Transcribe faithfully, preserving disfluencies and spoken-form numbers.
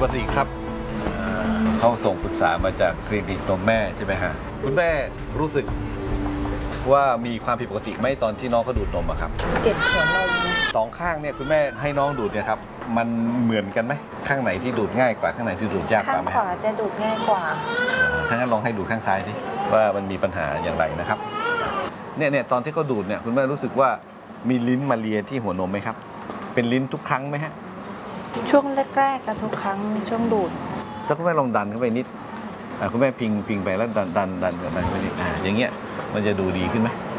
วัสดีครับเขาส่งปรึกษามาจากคลินิกนมแม่ใช่ไหมฮะคุณแม่รู้สึกว่ามีความผิดปกติไหมตอนที่น้องเขาดูดนมอะครับเจ็บหัวนมสองข้างเนี่ยคุณแม่ให้น้องดูดเนี่ยครับมันเหมือนกันไหมข้างไหนที่ดูดง่ายกว่าข้างไหนที่ดูดยากกข้าว่าง ไหมขวาจะดูดง่ายกว่าถ้างั้นลองให้ดูข้างซ้ายดิว่ามันมีปัญหาอย่างไรนะครับเนี่ยเนี่ยตอนที่เขาดูดเนี่ยคุณแม่รู้สึกว่ามีลิ้นมาเลียที่หัวนมไหมครับเป็นลิ้นทุกครั้งไหมฮะช่วงแรกๆกับทุกครั้งช่วงดูดถ้าคุณแม่ลองดันเข้าไปนิดคุณแม่พิงพิงไปแล้วดันดันดันดันเข้าไปนิดอ่าอย่างเงี้ยมันจะดูดีขึ้นไหม